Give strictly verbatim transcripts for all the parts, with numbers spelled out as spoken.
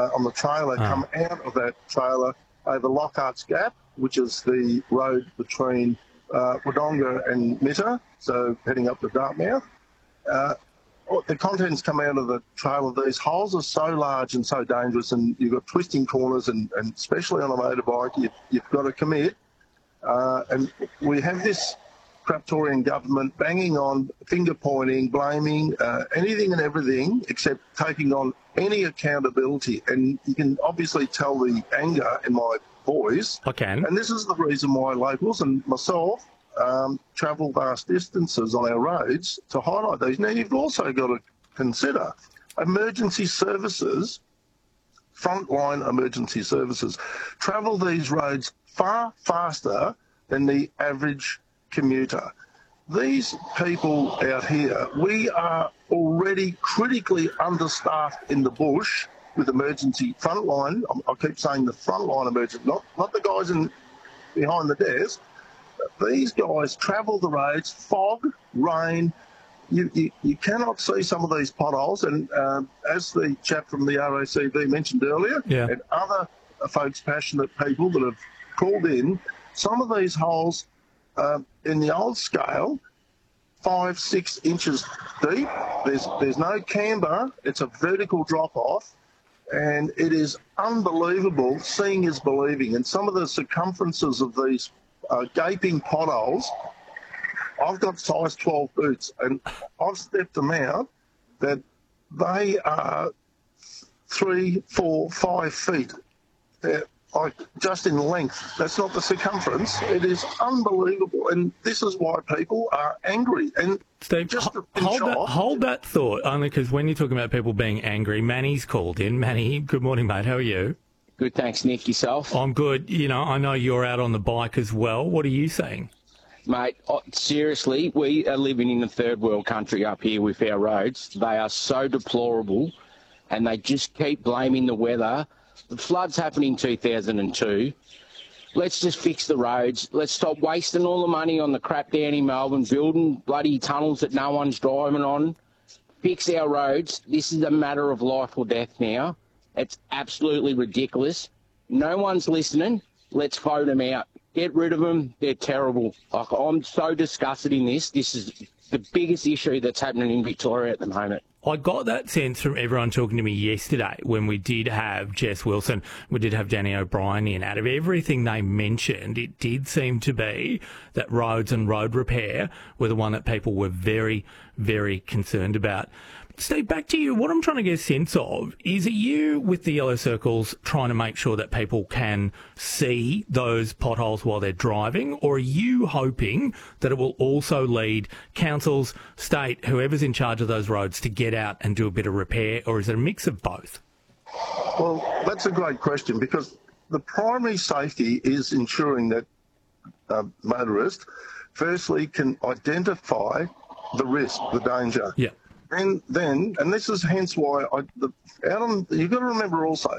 uh, on the trailer Oh. come out of that trailer over Lockhart's Gap, which is the road between uh, Wodonga and Mitta, so heading up to Dartmouth. Uh, the contents come out of the trailer. These holes are so large and so dangerous, and you've got twisting corners, and, and especially on a motorbike, you, you've got to commit. Uh, and we have this Craptorian government banging on, finger pointing, blaming, uh, anything and everything except taking on any accountability. And you can obviously tell the anger in my voice. I can. And this is the reason why locals and myself um, travel vast distances on our roads to highlight these. Now, you've also got to consider emergency services, frontline emergency services, travel these roads far faster than the average commuter. These people out here, we are already critically understaffed in the bush with emergency frontline. I keep saying the frontline emergency, not, not the guys in behind the desk. These guys travel the roads, fog, rain. You, you, you cannot see some of these potholes. And um, as the chap from the R A C V mentioned earlier, yeah. and other folks, passionate people that have called in, some of these holes uh, in the old scale, five, six inches deep. There's, there's no camber. It's a vertical drop-off. And it is unbelievable. Seeing is believing. And some of the circumferences of these uh, gaping potholes, I've got size twelve boots, and I've stepped them out that they are three, four, five feet. They're like just in length. That's not the circumference. It is unbelievable, and this is why people are angry. And Steve, just ho- hold, that, hold that thought, only because when you're talking about people being angry, Manny's called in. Manny, good morning, mate. How are you? Good, thanks, Nick. Yourself? I'm good. You know, I know you're out on the bike as well. What are you saying? Mate, seriously, we are living in a third world country up here with our roads. They are so deplorable, and they just keep blaming the weather. The floods happened in two thousand two. Let's just fix the roads. Let's stop wasting all the money on the crap down in Melbourne, building bloody tunnels that no one's driving on. Fix our roads. This is a matter of life or death now. It's absolutely ridiculous. No one's listening. Let's vote them out. Get rid of them. They're terrible. Like, I'm so disgusted in this. This is the biggest issue that's happening in Victoria at the moment. I got that sense from everyone talking to me yesterday when we did have Jess Wilson, we did have Danny O'Brien in. Out of everything they mentioned, it did seem to be that roads and road repair were the one that people were very, very concerned about. Steve, back to you. What I'm trying to get a sense of is, are you with the yellow circles trying to make sure that people can see those potholes while they're driving, or are you hoping that it will also lead councils, state, whoever's in charge of those roads to get out and do a bit of repair, or is it a mix of both? Well, that's a great question, because the primary safety is ensuring that uh, motorists firstly can identify the risk, the danger. Yeah. And then, and this is hence why I, the, out on, you've got to remember also,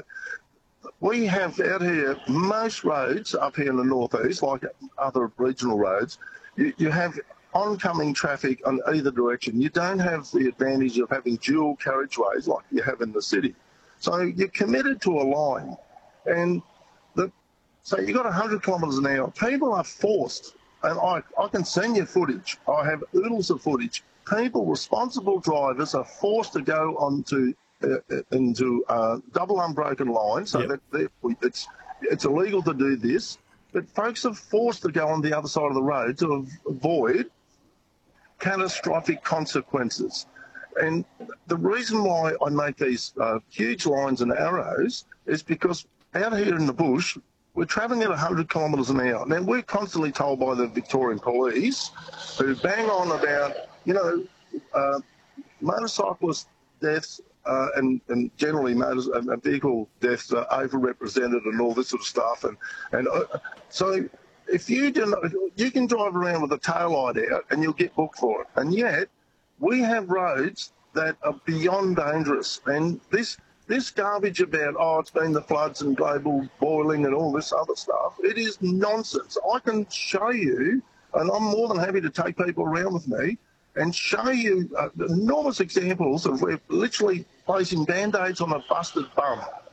we have out here, most roads up here in the northeast, like other regional roads, you, you have oncoming traffic on either direction. You don't have the advantage of having dual carriageways like you have in the city. So you're committed to a line. And the, so you've got one hundred kilometres an hour. People are forced, and I, I can send you footage. I have oodles of footage. People, responsible drivers, are forced to go onto uh, into uh, double unbroken lines, so yep. that it's it's illegal to do this. But folks are forced to go on the other side of the road to avoid catastrophic consequences. And the reason why I make these uh, huge lines and arrows is because out here in the bush, we're travelling at one hundred kilometres an hour. Now, we're constantly told by the Victorian police, who bang on about, you know, uh, motorcyclist deaths uh, and, and generally motors, uh, vehicle deaths are overrepresented and all this sort of stuff. And, and uh, so if you, do not, you can drive around with a taillight out and you'll get booked for it. And yet we have roads that are beyond dangerous. And this this garbage about, oh, it's been the floods and global boiling and all this other stuff, it is nonsense. I can show you, and I'm more than happy to take people around with me, and show you uh, enormous examples of where literally placing Band-Aids on a busted bum